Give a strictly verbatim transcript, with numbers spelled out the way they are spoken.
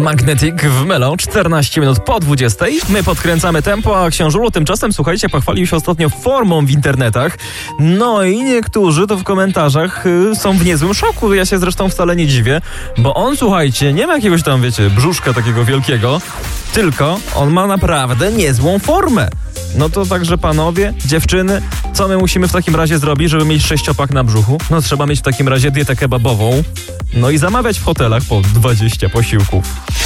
Magnetic w Melo, czternaście minut po dwudziestej. My podkręcamy tempo, a Książulu tymczasem, słuchajcie, pochwalił się ostatnio formą w internetach. No i niektórzy to w komentarzach y, są w niezłym szoku. Ja się zresztą wcale nie dziwię, bo on, słuchajcie, nie ma jakiegoś tam, wiecie, brzuszka takiego wielkiego, tylko on ma naprawdę niezłą formę. No to także panowie, dziewczyny, co my musimy w takim razie zrobić, żeby mieć sześciopak na brzuchu? No trzeba mieć w takim razie dietę kebabową, no i zamawiać w hotelach po dwadzieścia posiłków.